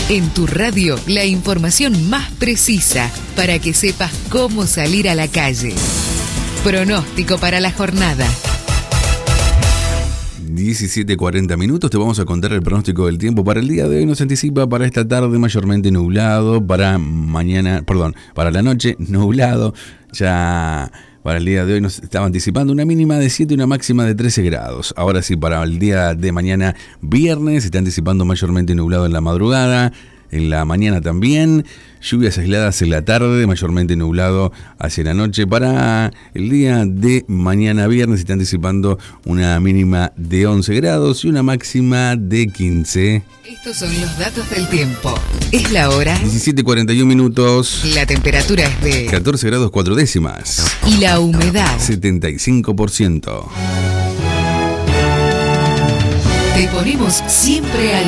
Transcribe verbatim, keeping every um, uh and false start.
En tu radio, la información más precisa para que sepas cómo salir a la calle. Pronóstico para la jornada. diecisiete cuarenta minutos, te vamos a contar el pronóstico del tiempo para el día de hoy. Nos anticipa para esta tarde mayormente nublado, para mañana, perdón, para la noche nublado. Ya para el día de hoy nos estaba anticipando una mínima de siete y una máxima de trece grados. Ahora sí, para el día de mañana viernes se está anticipando mayormente nublado en la madrugada. En la mañana también, lluvias aisladas en la tarde, mayormente nublado hacia la noche. Para el día de mañana viernes se está anticipando una mínima de once grados y una máxima de quince. Estos son los datos del tiempo. Es la hora. diecisiete cuarenta y uno minutos. La temperatura es de catorce grados cuatro décimas. Y la humedad setenta y cinco por ciento. Te ponemos siempre al